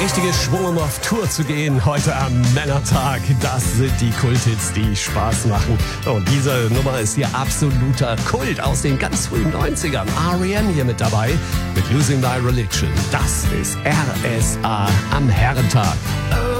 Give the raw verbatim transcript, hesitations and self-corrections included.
richtige Schwung, um auf Tour zu gehen. Heute am Männertag. Das sind die Kulthits, die Spaß machen. Und diese Nummer ist hier absoluter Kult aus den ganz frühen neunzigern. R E M hier mit dabei mit Losing My Religion. Das ist R S A am Herrentag.